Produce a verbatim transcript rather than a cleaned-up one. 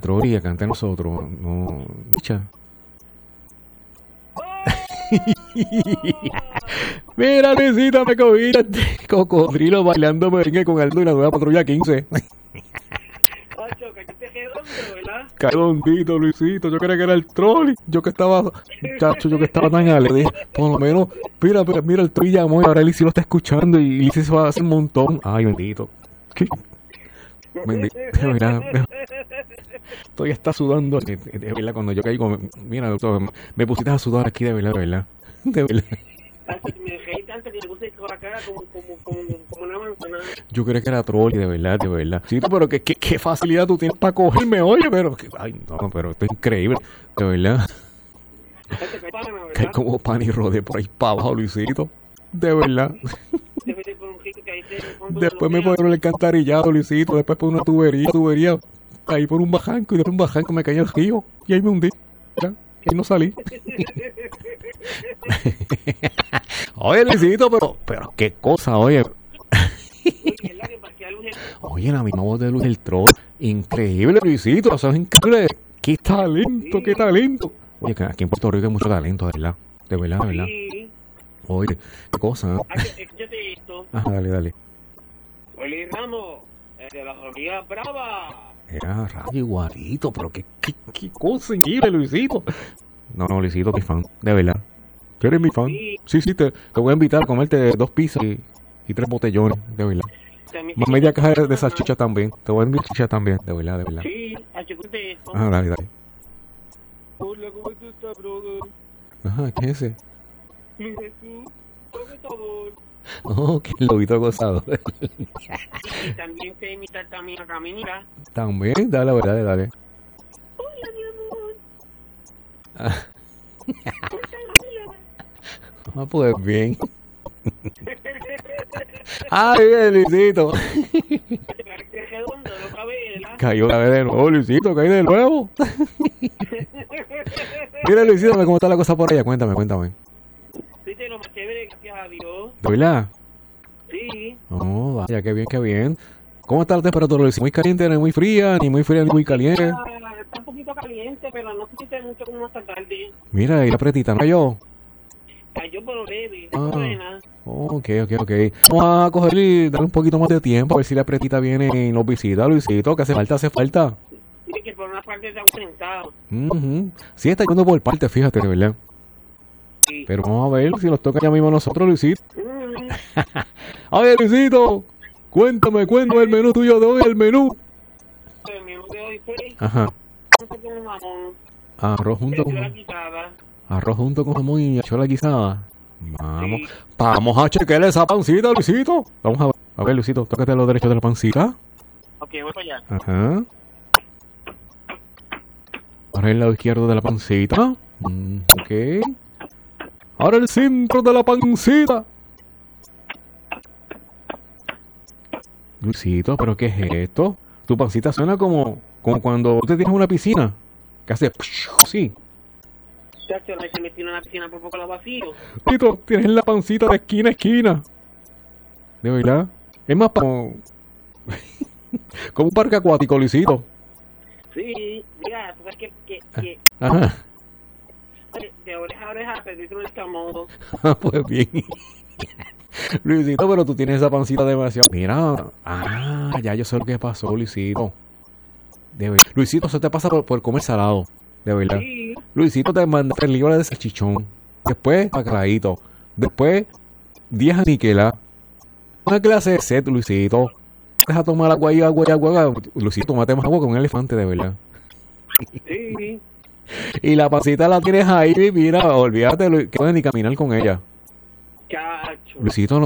Trolli, acá ante nosotros. No, dicha. Mira, Luisito, me cogí este cocodrilo bailando merengue con Aldo y la nueva patrulla quince. Ocho, caíste redondo, ¿verdad? Redondito, Luisito, yo creía que era el Trolli. Yo que estaba, chacho, yo que estaba tan alegre. Por lo menos, mira, mira, mira, el Trolli llamó y ahora Lizzy lo está escuchando y Lizzy se va a hacer un montón. Ay, bendito. ¿Qué? Bendito, de verdad. Estoy está sudando, de, de verdad, cuando yo caigo, mira, doctor, me pusiste a sudar aquí, de verdad, de verdad. De verdad. Me reí tanto que me puse con la cara como, como, como, como una manzana. Yo creía que era Trolli, de verdad, de verdad. Sí, pero qué, qué, qué facilidad tú tienes para cogerme, oye, pero, que, ay, no, pero esto es increíble, de verdad. Que hay como pan y rodé por ahí para abajo, Luisito, de verdad. Después me ponen el alcantarillado, Luisito, después por una tubería, tubería, ahí por un bajanco, y después un bajanco me caí al río, y ahí me hundí, ¿ya? Y ahí no salí. Oye, Luisito, pero, pero qué cosa, oye. Oye, la misma voz de Luz del Troll, increíble, Luisito, eso es increíble. Qué talento, qué talento. Oye, que aquí en Puerto Rico hay mucho talento, de verdad, de verdad, de verdad. Oye, qué cosa, ¿eh? Escúchate esto. Ajá, dale, dale. Oli Ramos, de las hormigas bravas. Era rayo igualito, pero qué, qué, qué cosa increíble, Luisito. No, no, Luisito, mi fan, de verdad. ¿Tú eres mi fan? Sí, sí, sí te, te voy a invitar a comerte dos pizzas y, y tres botellones, de verdad. Más media caja de, de salchicha también. Te voy a enviar salchicha también, de verdad, de verdad. Sí, escúchate esto. Ah, dale, dale. Hola, ¿cómo estás, brother? Ajá, ¿qué es ese? Luis Jesús, por favor. Oh, qué lobito gozado. Y también te imitar también a Camila. También, dale, dale, dale. Hola, mi amor. Ah, ah pues bien. Ay, bien, Luisito. Cayó una vez de nuevo, Luisito, caí de nuevo. Mira, Luisito, ¿cómo está la cosa por allá? Cuéntame, cuéntame. Sí, te lo más chévere, gracias a Dios. ¿De verdad? Sí. Oh, vaya, qué bien, qué bien. ¿Cómo está la temperatura, Luis? ¿Muy caliente, ni muy fría, ni muy fría, ni muy caliente? Está, está un poquito caliente, pero no se siente mucho como esta tarde. Mira, y la pretita, ¿no cayó? Cayó por breve, Ah. buena. Oh, ok, ok, ok. Vamos a coger y darle un poquito más de tiempo a ver si la pretita viene y nos visita, Luisito, que hace falta, hace falta. Dice que por una parte se ha aumentado. Uh-huh. Sí, está yendo por parte, fíjate, de verdad. Sí. Pero vamos a ver si nos toca ya mismo a nosotros, Luisito. Mm. A ver, Luisito, cuéntame, cuéntame el menú tuyo de hoy, el menú. El menú de hoy fue Ajá. junto con un jamón, Arroz junto con verdura guisada. arroz junto con jamón y hachola guisada. Vamos, Sí. vamos a chequear esa pancita, Luisito. Vamos a ver, a ver, Luisito, tócate los derechos de la pancita. Ok, voy para allá. Ajá. Ahora el lado izquierdo de la pancita. Mm, ok. Ahora el centro de la pancita. Luisito, ¿pero qué es esto? Tu pancita suena como, como cuando tú te tienes una piscina. Que hace sí. Chacho, no se metió en una piscina por poco la vacío. Luisito, tienes la pancita de esquina a esquina. De verdad. Es más como, como un parque acuático, Luisito. Sí, mira, tú sabes que, que, que Ajá. de oreja a oreja perdiste un escamodo. Pues bien. Luisito, pero tú tienes esa pancita demasiado. Mira, ah, ya yo sé lo que pasó, Luisito. De verdad. Luisito, eso te pasa por, por comer salado. De verdad. Sí. Luisito te manda el libro de salchichón. Después, bacalaíto. Después, diez aniquela. Una clase de set, Luisito. Deja tomar agua y agua y agua, agua. Luisito, tómate más agua con un elefante, de verdad. Sí. Y la pancita la tienes ahí, mira, olvídate que no puedes ni caminar con ella. Chacho. Luisito, no.